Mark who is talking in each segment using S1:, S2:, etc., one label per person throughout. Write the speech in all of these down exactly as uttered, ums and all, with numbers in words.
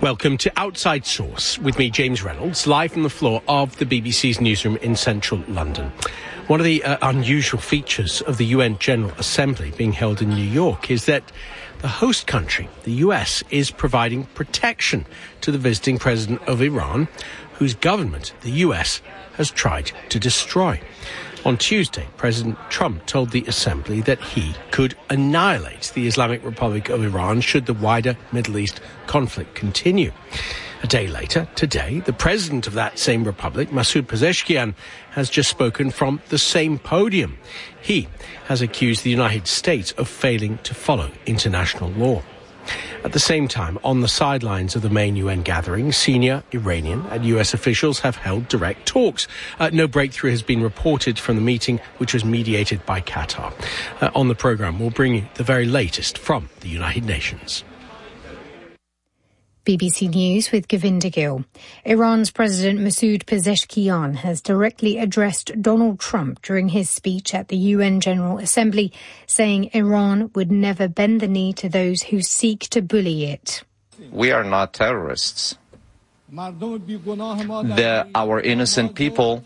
S1: Welcome to Outside Source with me, James Reynolds, live from the floor of the B B C's newsroom in central London. One of the uh, unusual features of the U N General Assembly being held in New York is that the host country, the U S, is providing protection to the visiting president of Iran, whose government the U S has tried to destroy. On Tuesday, President Trump told the Assembly that he could annihilate the Islamic Republic of Iran should the wider Middle East conflict continue. A day later, today, the president of that same republic, Masoud Pezeshkian, has just spoken from the same podium. He has accused the United States of failing to follow international law. At the same time, on the sidelines of the main U N gathering, senior Iranian and U S officials have held direct talks. Uh, no breakthrough has been reported from the meeting, which was mediated by Qatar. Uh, on the programme, we'll bring you the very latest from the United Nations.
S2: B B C News with Govinda Gill. Iran's President Masoud Pezeshkian has directly addressed Donald Trump during his speech at the U N General Assembly, saying Iran would never bend the knee to those who seek to bully it.
S3: We are not terrorists. The, our innocent people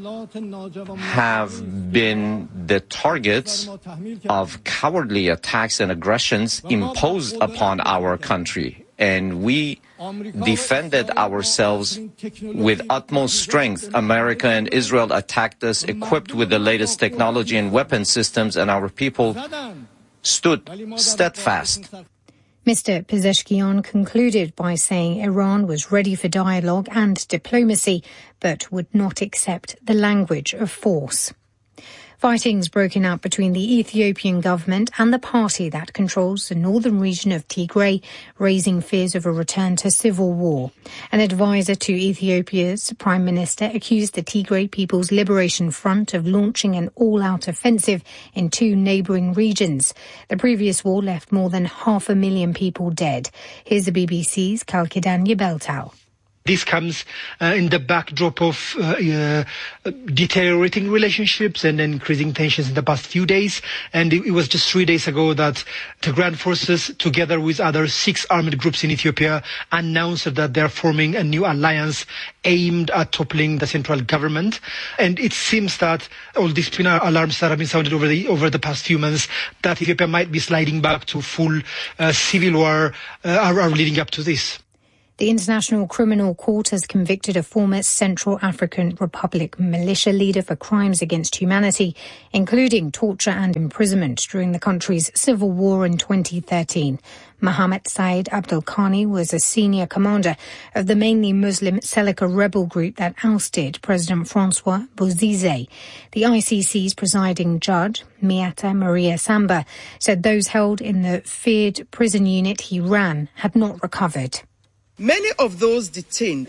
S3: have been the targets of cowardly attacks and aggressions imposed upon our country. And we defended ourselves with utmost strength. America and Israel attacked us equipped with the latest technology and weapon systems, and our people stood steadfast.
S2: Mister Pezeshkian concluded by saying Iran was ready for dialogue and diplomacy, but would not accept the language of force. Fighting's broken out between the Ethiopian government and the party that controls the northern region of Tigray, raising fears of a return to civil war. An advisor to Ethiopia's prime minister accused the Tigray People's Liberation Front of launching an all-out offensive in two neighbouring regions. The previous war left more than half a million people dead. Here's the B B C's Kalkidan Yebeltau.
S4: This comes uh, in the backdrop of uh, uh, deteriorating relationships and increasing tensions in the past few days. And it, it was just three days ago that the Grand Forces, together with other six armed groups in Ethiopia, announced that they're forming a new alliance aimed at toppling the central government. And it seems that all these alarms that have been sounded over the over the past few months, that Ethiopia might be sliding back to full uh, civil war, uh, are, are leading up to this.
S2: The International Criminal Court has convicted a former Central African Republic militia leader for crimes against humanity, including torture and imprisonment during the country's civil war in twenty thirteen. Mohamed Said Abdelkhani was a senior commander of the mainly Muslim Seleka rebel group that ousted President Francois Bozize. The I C C's presiding judge, Miata Maria Samba, said those held in the feared prison unit he ran had not recovered.
S5: Many of those detained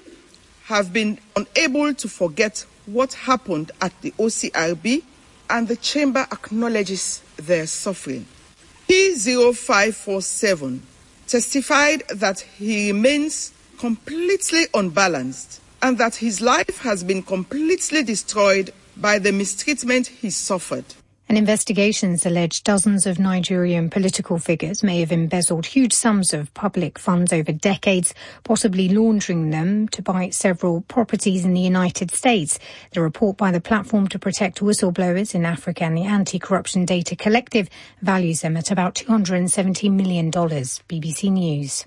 S5: have been unable to forget what happened at the O C R B, and the chamber acknowledges their suffering. P zero five four seven testified that he remains completely unbalanced and that his life has been completely destroyed by the mistreatment he suffered.
S2: And investigations allege dozens of Nigerian political figures may have embezzled huge sums of public funds over decades, possibly laundering them to buy several properties in the United States. The report by the Platform to Protect Whistleblowers in Africa and the Anti-Corruption Data Collective values them at about two hundred seventy million dollars. B B C News.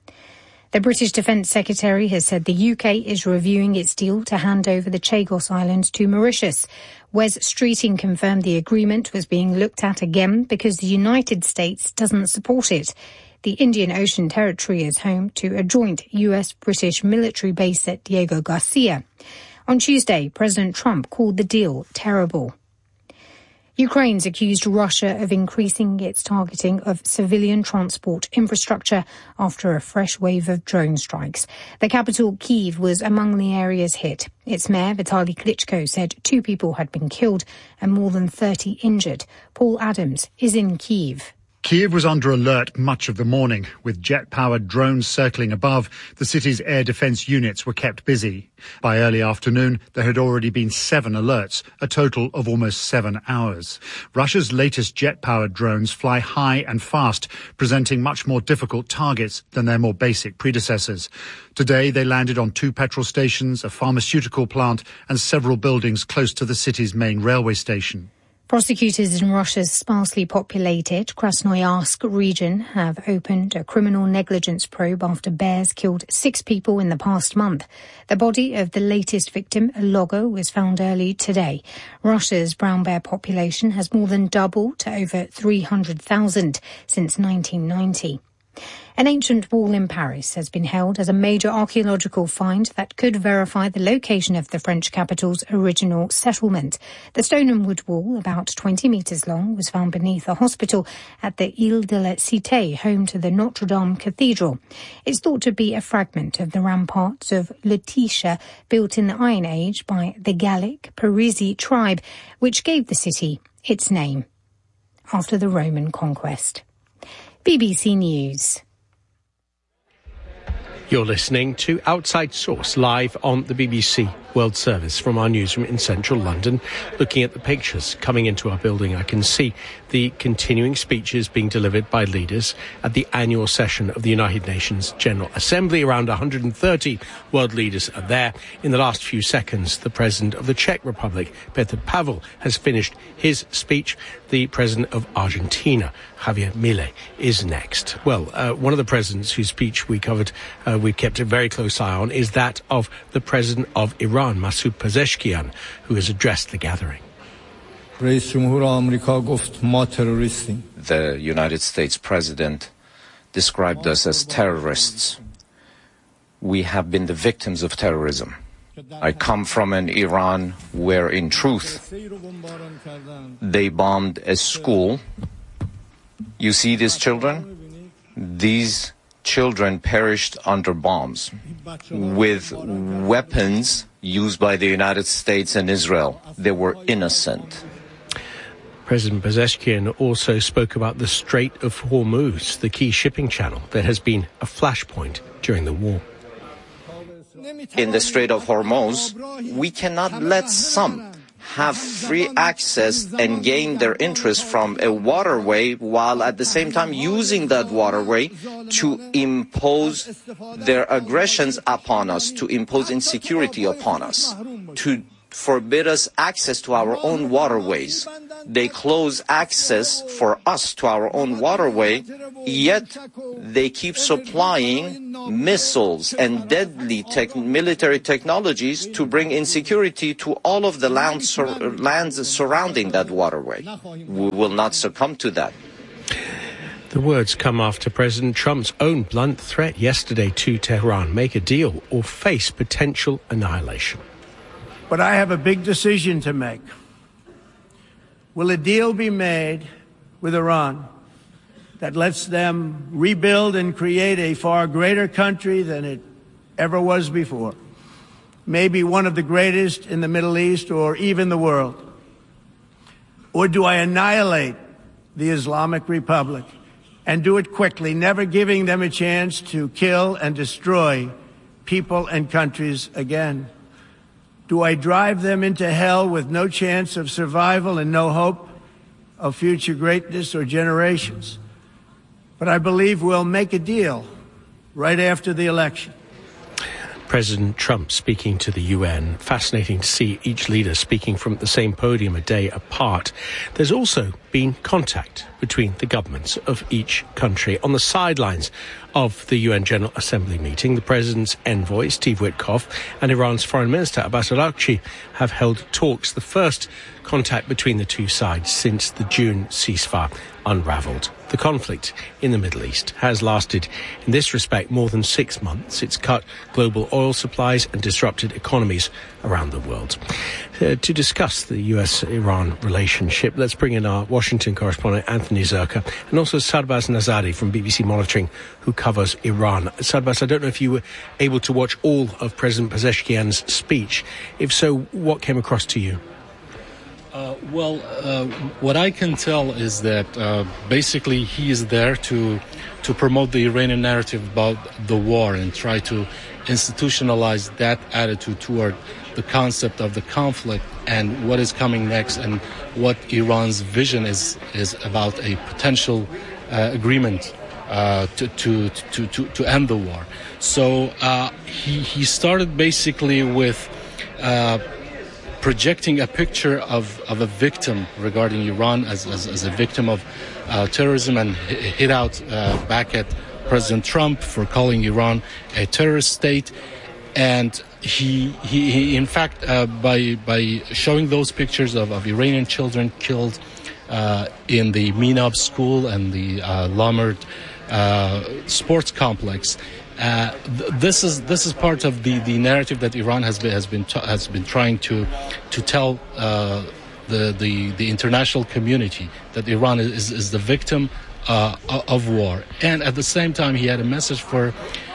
S2: The British Defence Secretary has said the U K is reviewing its deal to hand over the Chagos Islands to Mauritius. Wes Streeting confirmed the agreement was being looked at again because the United States doesn't support it. The Indian Ocean Territory is home to a joint U S-British military base at Diego Garcia. On Tuesday, President Trump called the deal terrible. Ukraine's accused Russia of increasing its targeting of civilian transport infrastructure after a fresh wave of drone strikes. The capital, Kyiv, was among the areas hit. Its mayor, Vitaly Klitschko, said two people had been killed and more than thirty injured. Paul Adams is in Kyiv.
S6: Kyiv was under alert much of the morning. With jet-powered drones circling above, the city's air defence units were kept busy. By early afternoon, there had already been seven alerts, a total of almost seven hours. Russia's latest jet-powered drones fly high and fast, presenting much more difficult targets than their more basic predecessors. Today, they landed on two petrol stations, a pharmaceutical plant, and several buildings close to the city's main railway station.
S2: Prosecutors in Russia's sparsely populated Krasnoyarsk region have opened a criminal negligence probe after bears killed six people in the past month. The body of the latest victim, a logger, was found early today. Russia's brown bear population has more than doubled to over three hundred thousand since nineteen ninety. An ancient wall in Paris has been held as a major archaeological find that could verify the location of the French capital's original settlement. The stone and wood wall, about twenty metres long, was found beneath a hospital at the Ile de la Cité, home to the Notre Dame Cathedral. It's thought to be a fragment of the ramparts of Lutetia, built in the Iron Age by the Gallic Parisi tribe, which gave the city its name after the Roman conquest. B B C News.
S1: You're listening to Outside Source, live on the B B C World Service from our newsroom in central London. Looking at the pictures coming into our building, I can see the continuing speeches being delivered by leaders at the annual session of the United Nations General Assembly. Around one hundred thirty world leaders are there. In the last few seconds, the President of the Czech Republic, Petr Pavel, has finished his speech. The President of Argentina, Javier Milei, is next. Well, uh, one of the presidents whose speech we covered, uh, we kept a very close eye on, is that of the President of Iran, Masoud Pezeshkian, who has addressed the gathering.
S3: The United States President described us as terrorists. We have been the victims of terrorism. I come from an Iran where, in truth, they bombed a school. You see these children? These children perished under bombs with weapons used by the United States and Israel. They were innocent.
S1: President Pezeshkian also spoke about the Strait of Hormuz, the key shipping channel that has been a flashpoint during the war.
S3: In the Strait of Hormuz, we cannot let some have free access and gain their interest from a waterway while at the same time using that waterway to impose their aggressions upon us, to impose insecurity upon us, to forbid us access to our own waterways. They close access for us to our own waterway, yet they keep supplying missiles and deadly tech- military technologies to bring insecurity to all of the land sur- lands surrounding that waterway. We will not succumb to that.
S1: The words come after President Trump's own blunt threat yesterday to Tehran: make a deal or face potential annihilation.
S7: But I have a big decision to make. Will a deal be made with Iran that lets them rebuild and create a far greater country than it ever was before? Maybe one of the greatest in the Middle East or even the world? Or do I annihilate the Islamic Republic and do it quickly, never giving them a chance to kill and destroy people and countries again? Do I drive them into hell with no chance of survival and no hope of future greatness or generations? But I believe we'll make a deal right after the election.
S1: President Trump speaking to the U N. Fascinating to see each leader speaking from the same podium a day apart. There's also been contact between the governments of each country. On the sidelines of the U N General Assembly meeting, the President's envoy, Steve Witkoff, and Iran's Foreign Minister, Abbas Araghchi, have held talks, the first contact between the two sides since the June ceasefire unravelled. The conflict in the Middle East has lasted, in this respect, more than six months. It's cut global oil supplies and disrupted economies around the world. Uh, to discuss the U S Iran relationship, let's bring in our Washington correspondent, Anthony Zerka, and also Sarbaz Nazadi from B B C Monitoring, who covers Iran. Sarbaz, I don't know if you were able to watch all of President Pezeshkian's speech. If so, what came across to you?
S8: Uh, well, uh, what I can tell is that uh, basically he is there to to promote the Iranian narrative about the war and try to institutionalize that attitude toward the concept of the conflict and what is coming next and what Iran's vision is is about a potential uh, agreement uh, to, to to to to end the war. So uh, he he started basically with Uh, projecting a picture of, of a victim regarding Iran as, as, as a victim of uh, terrorism and hit out uh, back at President Trump for calling Iran a terrorist state. And he, he, he in fact, uh, by by showing those pictures of, of Iranian children killed uh, in the Minab school and the uh, Lamert uh, sports complex, Uh, th- this is this is part of the, the narrative that Iran has been has been t- has been trying to to tell uh, the, the the international community that Iran is is the victim uh, of war, and at the same time he had a message for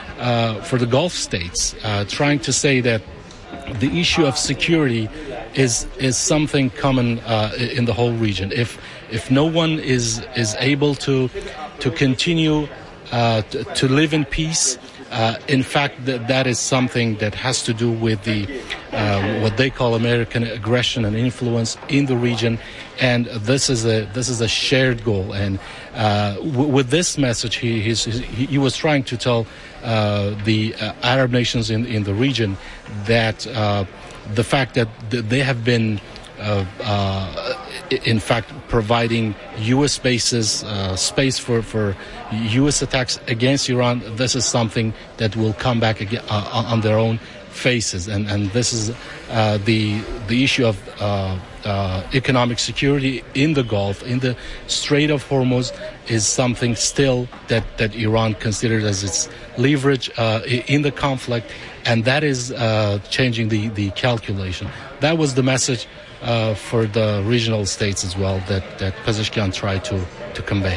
S8: uh, for the Gulf states, uh, trying to say that the issue of security is is something common uh, in the whole region. If if no one is is able to to continue uh, to, to live in peace. Uh, in fact, th- that is something that has to do with the uh, what they call American aggression and influence in the region, and this is a this is a shared goal. And uh, w- with this message, he he's, he he was trying to tell uh, the uh, Arab nations in in the region that uh, the fact that th- they have been. Uh, uh, in fact, providing U S bases, uh, space for, for U S attacks against Iran, this is something that will come back again, uh, on their own faces. And, and this is uh, the the issue of uh, uh, economic security in the Gulf, in the Strait of Hormuz, is something still that, that Iran considers as its leverage uh, in the conflict. And that is uh, changing the, the calculation. That was the message Uh, for the regional states as well that, that Pezeshkian tried to, to convey.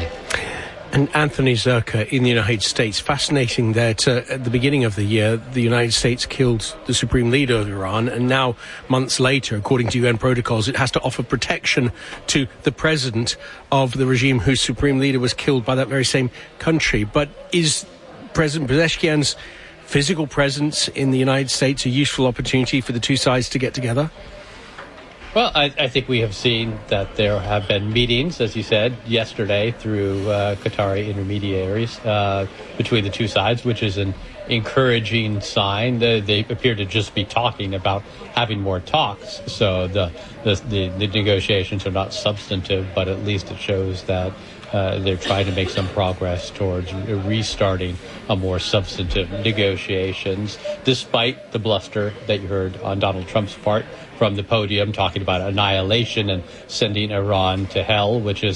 S1: And Anthony Zerka in the United States, fascinating that uh, at the beginning of the year, the United States killed the supreme leader of Iran, and now, months later, according to U N protocols, it has to offer protection to the president of the regime whose supreme leader was killed by that very same country. But is President Pezeshkian's physical presence in the United States a useful opportunity for the two sides to get together?
S9: Well, I, I think we have seen that there have been meetings, as you said, yesterday through uh, Qatari intermediaries uh, between the two sides, which is an encouraging sign. They, they appear to just be talking about having more talks. So the, the, the, the negotiations are not substantive, but at least it shows that uh, they're trying to make some progress towards restarting a more substantive negotiations, despite the bluster that you heard on Donald Trump's part from the podium, talking about annihilation and sending Iran to hell, which is